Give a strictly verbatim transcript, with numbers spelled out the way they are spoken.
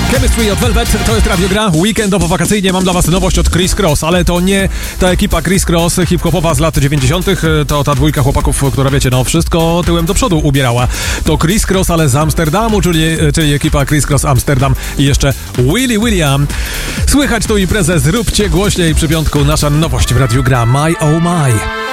Chemistry od Velvet, to jest radiogra. Weekendowo-wakacyjnie mam dla was nowość od Criss Cross, ale to nie ta ekipa Criss Cross hip-hopowa z lat dziewięćdziesiątych. To ta dwójka chłopaków, która wiecie, no wszystko tyłem do przodu ubierała. To Criss Cross, ale z Amsterdamu, czyli, czyli ekipa Criss Cross Amsterdam i jeszcze Willy William. Słychać tą imprezę, zróbcie głośniej przy piątku. Nasza nowość w radiu gra My Oh My.